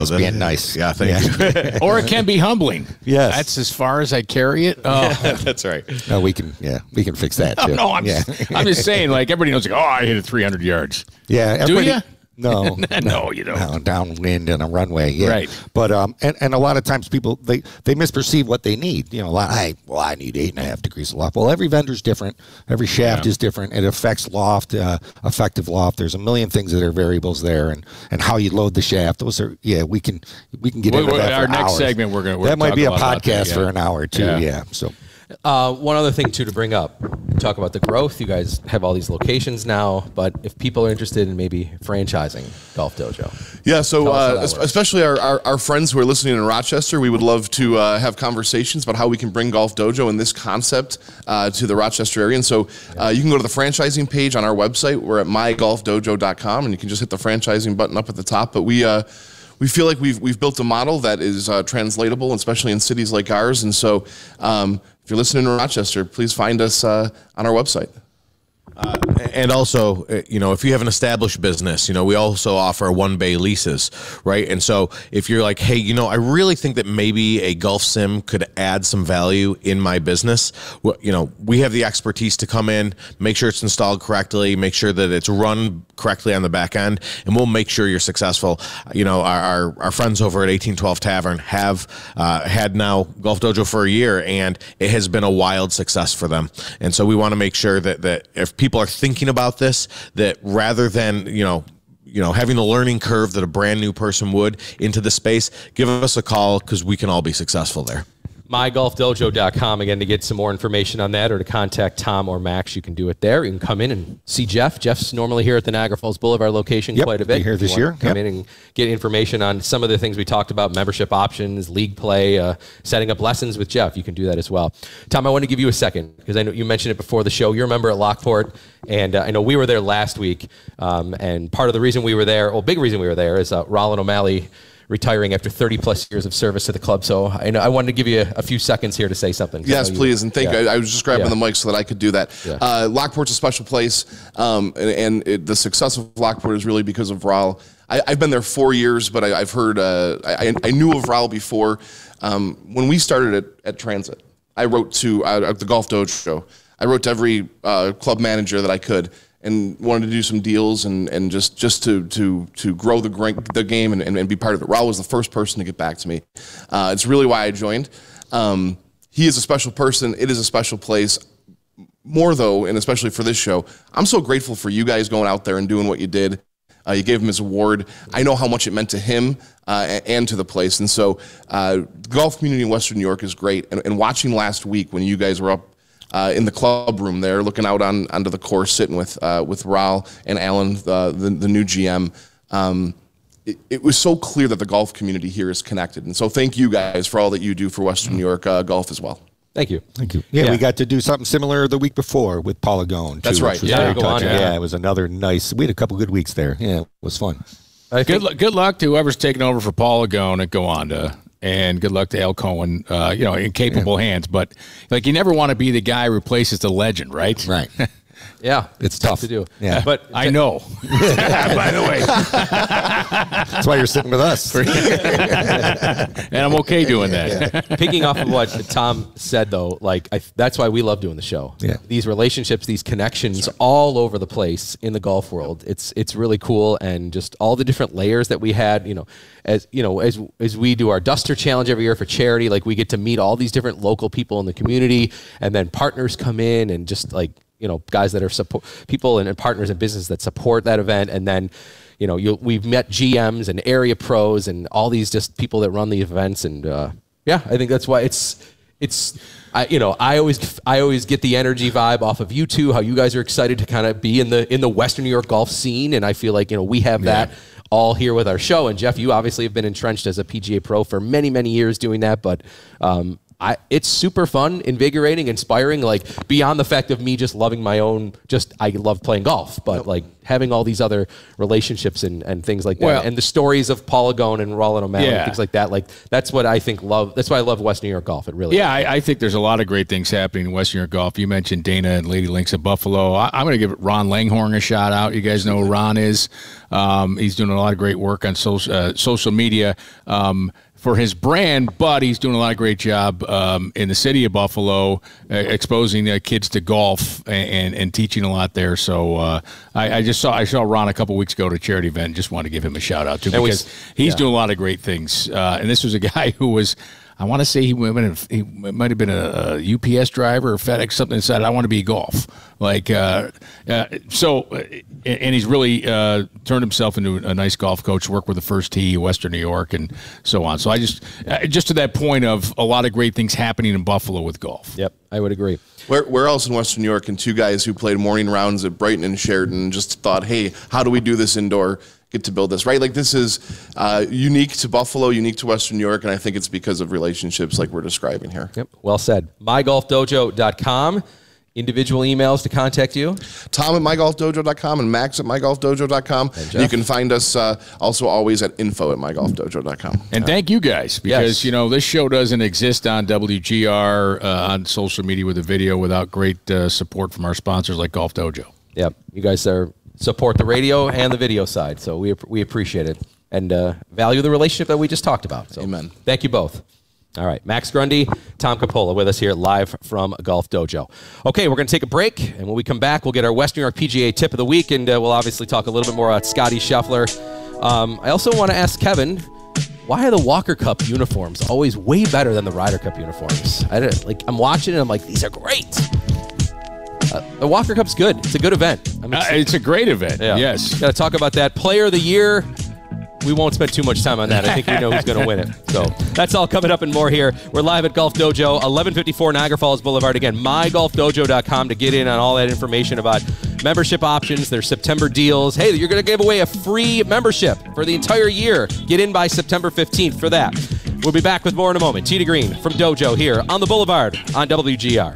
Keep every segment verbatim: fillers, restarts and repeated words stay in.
being nice. Yeah, thank yeah. you. Or it can be humbling. Yes. That's as far as I carry it. Oh. Yeah, that's right. No, we can, yeah, we can fix that, too. No, no I'm, yeah. I'm just saying, like, everybody knows, like, oh, I hit it three hundred yards. Yeah. Do you? No, no, you don't. No, downwind and a runway, yeah. Right. But um, and, and a lot of times people they, they misperceive what they need. You know, a lot. I well, I need eight and a half degrees of loft. Well, every vendor's different. Every shaft Yeah. is different. It affects loft, uh, effective loft. There's a million things that are variables there, and, and how you load the shaft. Those are yeah. We can we can get Well, into that our for next hours. segment we're gonna we're that might talk be a lot about that, podcast yeah. for an hour too. Yeah. Yeah. So. Uh, one other thing, too, to bring up. Talk about the growth. You guys have all these locations now, but if people are interested in maybe franchising Golf Dojo. Yeah, so Tell us how uh, that es- works. especially our, our, our friends who are listening in Rochester, we would love to uh, have conversations about how we can bring Golf Dojo and this concept uh, to the Rochester area. And so uh, you can go to the franchising page on our website. We're at my golf dojo dot com, and you can just hit the franchising button up at the top. But we uh, we feel like we've we've built a model that is uh, translatable, especially in cities like ours. And so um, if you're listening in Rochester, please find us uh, on our website. Uh, and also, uh, you know, if you have an established business, you know, we also offer one bay leases, right? And so if you're like, hey, you know, I really think that maybe a golf sim could add some value in my business, well, you know, we have the expertise to come in, make sure it's installed correctly, make sure that it's run correctly on the back end, and we'll make sure you're successful. You know, our our, our friends over at eighteen twelve Tavern have uh, had now Golf Dojo for a year, and it has been a wild success for them. And so we want to make sure that that if people are thinking about this, that rather than, you know, you know, having the learning curve that a brand new person would into the space, give us a call because we can all be successful there. my golf dojo dot com, again, to get some more information on that, or to contact Tom or Max. You can do it there. You can come in and see Jeff. Jeff's normally here at the Niagara Falls Boulevard location Yep, quite a bit. be here If you this want year. to Come Yep. in and get information on some of the things we talked about, membership options, league play, uh, setting up lessons with Jeff. You can do that as well. Tom, I want to give you a second because I know you mentioned it before the show. You're a member at Lockport, and uh, I know we were there last week, um, and part of the reason we were there, well, big reason we were there, is uh, Rollin O'Malley retiring after thirty plus years of service to the club. So I know I wanted to give you a, a few seconds here to say something. Yes, you, please, and thank yeah. you. I, I was just grabbing Yeah. the mic so that I could do that. Yeah. Uh, Lockport's a special place, um, and, and it, the success of Lockport is really because of Raul. I, I've been there four years, but I, I've heard, uh, I, I knew of Raul before. Um, when we started at, at Transit, I wrote to uh, at the Golf Dojo. I wrote to every uh, club manager that I could, and wanted to do some deals and, and just, just to, to, to grow the, the game and, and, and be part of it. Raul was the first person to get back to me. Uh, it's really why I joined. Um, he is a special person. It is a special place. More, though, and especially for this show, I'm so grateful for you guys going out there and doing what you did. Uh, you gave him his award. I know how much it meant to him uh, and to the place. And so uh, the golf community in Western New York is great. And, and watching last week when you guys were up Uh, in the club room there, looking out on onto the course, sitting with uh, with Raul and Alan, uh, the the new G M. Um, it, it was so clear that the golf community here is connected, and so thank you guys for all that you do for Western New York uh, golf as well. Thank you. Thank you. Yeah, Yeah. we got to do something similar the week before with Paula Gone. That's too, right. which was Yeah, very go on, touching. yeah. yeah, it was another nice. We had a couple good weeks there. Yeah, it was fun. I Good, think, lu- good luck to whoever's taking over for Paul Agone at Gowanda, and good luck to Al Cohen, uh, you know, in capable hands. But, like, you never want to be the guy who replaces the legend, right? Right. yeah, It's tough to do. Yeah. But I know. By the way. That's why you're sitting with us. And I'm okay doing that. picking off of what Tom said, though, like I, that's why we love doing the show. Yeah. These relationships, these connections, all over the place in the golf world. It's it's really cool, and just all the different layers that we had. You know, as you know, as as we do our Duster Challenge every year for charity, like we get to meet all these different local people in the community, and then partners come in, and just like you know, guys that are support people and, and partners in business that support that event, and then. You know, you, we've met G Ms and area pros and all these just people that run the events, and uh, yeah, I think that's why it's it's. I you know I always I always get the energy vibe off of you two, how you guys are excited to kind of be in the in the Western New York golf scene, and I feel like you know we have that all here with our show. And Jeff, you obviously have been entrenched as a P G A pro for many many years doing that, but um, I, it's super fun, invigorating, inspiring, like beyond the fact of me just loving my own, just I love playing golf, but yep. like having all these other relationships and, and things like that. Well, and the stories of Paul Agone and Roland O'Malley yeah. and things like that. Like that's what I think love, that's why I love West New York golf. It really Yeah, I, I think there's a lot of great things happening in West New York golf. You mentioned Dana and Lady Links of Buffalo. I, I'm going to give Ron Langhorn a shout out. You guys know who Ron is. Um, he's doing a lot of great work on social, uh, social media. Um, for his brand, but he's doing a lot of great job um, in the city of Buffalo, uh, exposing uh, kids to golf and, and, and teaching a lot there. So uh, I, I just saw I saw Ron a couple weeks ago at a charity event. Just wanted to give him a shout out too because we, he's yeah. doing a lot of great things. Uh, and this was a guy who was. I want to say he, he might have been a, a U P S driver or FedEx, something that said, I want to be golf. Like, uh, uh, so, and he's really uh, turned himself into a nice golf coach, worked with the First Tee, Western New York, and so on. So I just, uh, just to that point of a lot of great things happening in Buffalo with golf. Yep, I would agree. Where, where else in Western New York can two guys who played morning rounds at Brighton and Sheridan just thought, hey, how do we do this indoor? Get to build this, right? Like this is uh, unique to Buffalo, unique to Western New York, and I think it's because of relationships like we're describing here. Yep, well said. my golf dojo dot com. Individual emails to contact you? Tom at my golf dojo dot com and Max at my golf dojo dot com. And you can find us uh, also always at info at my golf dojo dot com. And thank you guys, because, Yes. you know, this show doesn't exist on W G R, uh, on social media with a video without great uh, support from our sponsors like Golf Dojo. Yep, you guys are support the radio and the video side, so we we appreciate it and uh, value the relationship that we just talked about. So Amen. Thank you both. All right, Max Grundy, Tom Capola with us here live from Golf Dojo. Okay, we're going to take a break, and when we come back, we'll get our West New York P G A tip of the week, and uh, we'll obviously talk a little bit more about Scotty Scheffler. Um, I also want to ask Kevin, why are the Walker Cup uniforms always way better than the Ryder Cup uniforms? I don't, like, I'm watching it, and I'm like, these are great. Uh, the Walker Cup's good. It's a good event. I mean, Uh, it's a great event, yeah. yes. Got to talk about that. Player of the Year. We won't spend too much time on that. I think we know who's going to win it. So that's all coming up and more here. We're live at Golf Dojo, eleven fifty-four Niagara Falls Boulevard. Again, my golf dojo dot com to get in on all that information about membership options, their September deals. Hey, you're going to give away a free membership for the entire year. Get in by September fifteenth for that. We'll be back with more in a moment. Tee to Green from Dojo here on the Boulevard on W G R.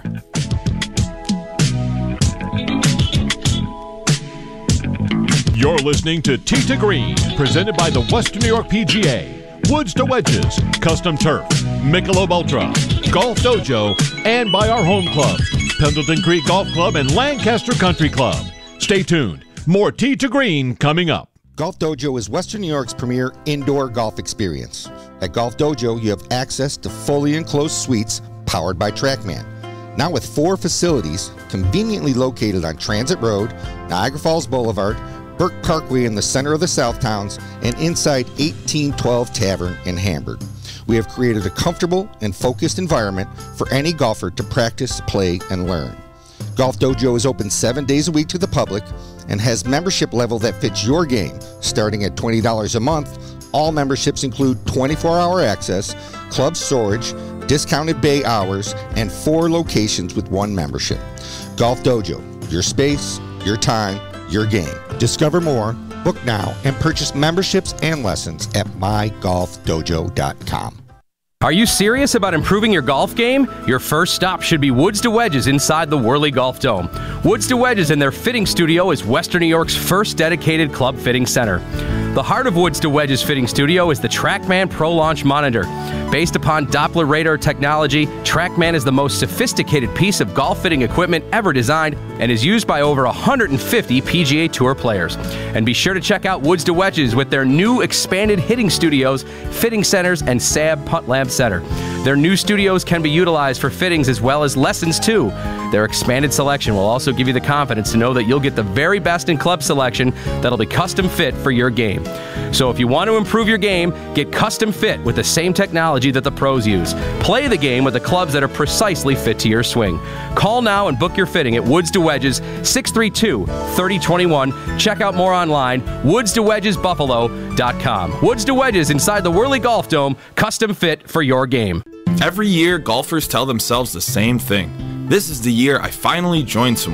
You're listening to Tee to Green, presented by the Western New York P G A, Woods to Wedges, Custom Turf, Michelob Ultra, Golf Dojo, and by our home clubs, Pendleton Creek Golf Club and Lancaster Country Club. Stay tuned. More Tee to Green coming up. Golf Dojo is Western New York's premier indoor golf experience. At Golf Dojo, you have access to fully enclosed suites powered by TrackMan. Now with four facilities conveniently located on Transit Road, Niagara Falls Boulevard, Burke Parkway in the center of the South Towns, and inside eighteen twelve Tavern in Hamburg. We have created a comfortable and focused environment for any golfer to practice, play, and learn. Golf Dojo is open seven days a week to the public and has membership level that fits your game. Starting at twenty dollars a month, all memberships include twenty-four hour access, club storage, discounted bay hours, and four locations with one membership. Golf Dojo, your space, your time, your game. Discover more, book now, and purchase memberships and lessons at my golf dojo dot com. Are you serious about improving your golf game? Your first stop should be Woods to Wedges inside the Worley Golf Dome. Woods to Wedges and their fitting studio is Western New York's first dedicated club fitting center. The heart of Woods to Wedges Fitting Studio is the TrackMan Pro Launch Monitor. Based upon Doppler radar technology, TrackMan is the most sophisticated piece of golf fitting equipment ever designed and is used by over one hundred fifty P G A Tour players. And be sure to check out Woods to Wedges with their new expanded hitting studios, fitting centers, and S A B Putt Lab Center. Their new studios can be utilized for fittings as well as lessons too. Their expanded selection will also give you the confidence to know that you'll get the very best in club selection that'll be custom fit for your game. So if you want to improve your game, get custom fit with the same technology that the pros use. Play the game with the clubs that are precisely fit to your swing. Call now and book your fitting at Woods to Wedges, six three two, three oh two one. Check out more online, woods to wedges buffalo dot com. Woods to Wedges inside the Worley Golf Dome, custom fit for your game. Every year, golfers tell themselves the same thing. This is the year I finally joined somewhere.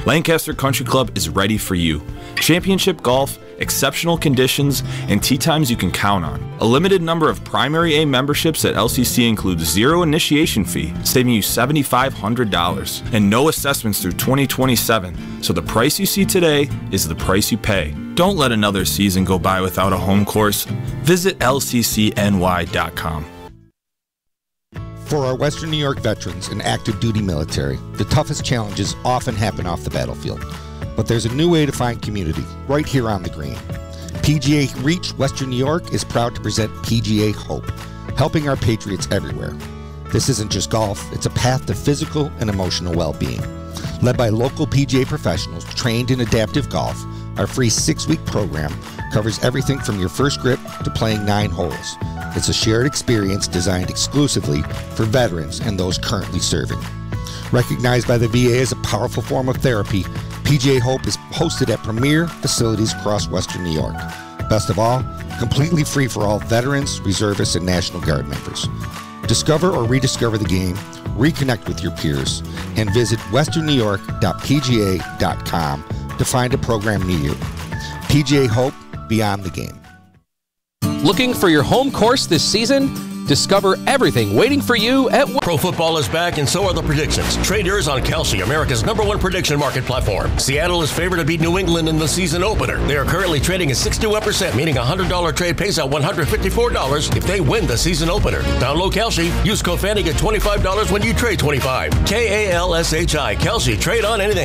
Lancaster Country Club is ready for you. Championship golf, exceptional conditions, and tee times you can count on. A limited number of Primary A memberships at L C C includes zero initiation fee, saving you seven thousand five hundred dollars, and no assessments through twenty twenty-seven. So the price you see today is the price you pay. Don't let another season go by without a home course. Visit L C C N Y dot com. For our Western New York veterans and active duty military, the toughest challenges often happen off the battlefield. But there's a new way to find community, right here on the green. P G A Reach Western New York is proud to present P G A Hope, helping our patriots everywhere. This isn't just golf, it's a path to physical and emotional well-being. Led by local P G A professionals trained in adaptive golf, our free six-week program covers everything from your first grip to playing nine holes. It's a shared experience designed exclusively for veterans and those currently serving. Recognized by the V A as a powerful form of therapy, P G A Hope is hosted at premier facilities across Western New York. Best of all, completely free for all veterans, reservists, and National Guard members. Discover or rediscover the game, reconnect with your peers, and visit western new york dot p g a dot com to find a program near you. P G A Hope, beyond the game. Looking for your home course this season? Discover everything waiting for you at Pro football is back, and so are the predictions. Trade yours on Kalshi, America's number one prediction market platform. Seattle is favored to beat New England in the season opener. They are currently trading at sixty-one percent, meaning a one hundred dollars trade pays out one hundred fifty-four dollars if they win the season opener. Download Kalshi. Use code Fanny, get twenty-five dollars when you trade twenty-five dollars. K A L S H I. Kalshi. Trade on anything.